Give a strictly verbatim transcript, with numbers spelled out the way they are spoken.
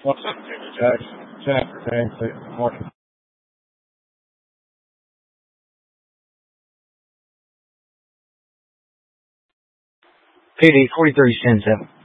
What's up, Jimmy Jackson? ten after ten, six in the morning. P D forty-three ten seven.